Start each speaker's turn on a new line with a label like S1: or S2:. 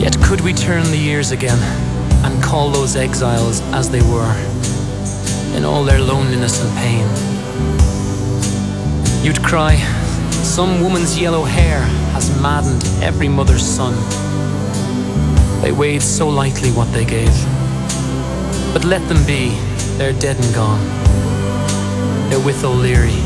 S1: Yet could we turn the years again and call those exiles as they were, in all their loneliness and pain? You'd cry, some woman's yellow hair has maddened every mother's son. They weighed so lightly what they gave. But let them be, they're dead and gone. They're with O'Leary